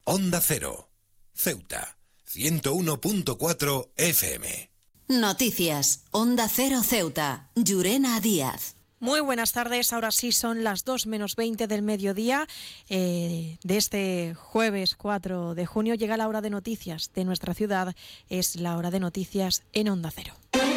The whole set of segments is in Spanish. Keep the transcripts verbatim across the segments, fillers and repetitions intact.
Onda Cero, Ceuta, ciento uno punto cuatro F M. Noticias, Onda Cero Ceuta, Llurena Díaz. Muy buenas tardes, ahora sí son las dos menos veinte del mediodía eh, de este jueves cuatro de junio. Llega la hora de noticias de nuestra ciudad, es la hora de noticias en Onda Cero.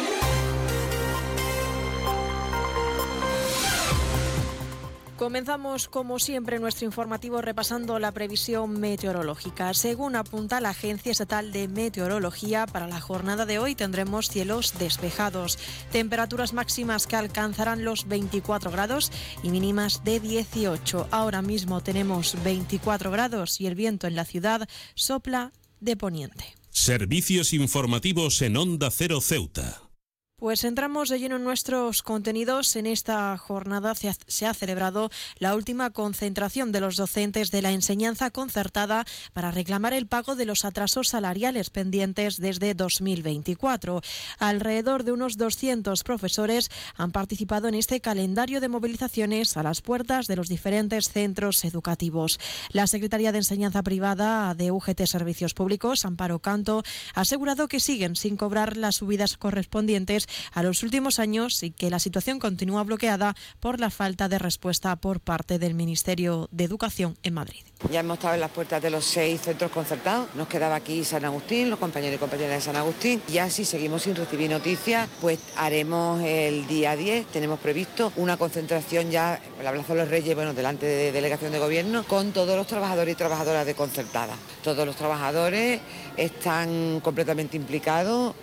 Comenzamos, como siempre, nuestro informativo repasando la previsión meteorológica. Según apunta la Agencia Estatal de Meteorología, para la jornada de hoy tendremos cielos despejados, temperaturas máximas que alcanzarán los veinticuatro grados y mínimas de dieciocho. Ahora mismo tenemos veinticuatro grados y el viento en la ciudad sopla de poniente. Servicios informativos en Onda Cero Ceuta. Pues entramos de lleno en nuestros contenidos. En esta jornada se ha, se ha celebrado la última concentración de los docentes de la enseñanza concertada para reclamar el pago de los atrasos salariales pendientes desde dos mil veinticuatro. Alrededor de unos doscientos profesores han participado en este calendario de movilizaciones a las puertas de los diferentes centros educativos. La secretaria de Enseñanza Privada de U G T Servicios Públicos, Amparo Canto, ha asegurado que siguen sin cobrar las subidas correspondientes a los últimos años y que la situación continúa bloqueada por la falta de respuesta por parte del Ministerio de Educación en Madrid. Ya hemos estado en las puertas de los seis centros concertados, nos quedaba aquí San Agustín, los compañeros y compañeras de San Agustín. Ya si seguimos sin recibir noticias, pues haremos el día diez, tenemos previsto una concentración ya en la Plaza de los Reyes, bueno, delante de Delegación de Gobierno, con todos los trabajadores y trabajadoras de concertada. Todos los trabajadores están completamente implicados